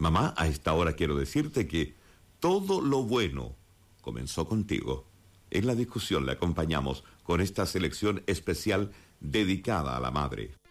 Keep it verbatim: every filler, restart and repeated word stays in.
Mamá, a esta hora quiero decirte que todo lo bueno comenzó contigo. En la discusión le acompañamos con esta selección especial dedicada a la madre.